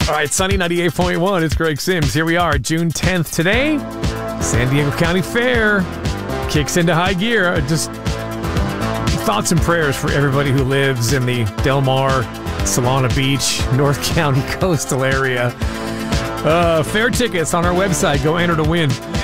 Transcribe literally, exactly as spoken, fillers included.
All right, Sunny ninety-eight point one. It's Greg Sims. Here we are, June tenth today. San Diego County Fair kicks into high gear. Just thoughts and prayers for everybody who lives in the Del Mar, Solana Beach, North County coastal area. Uh, fair tickets on our website. Go enter to win.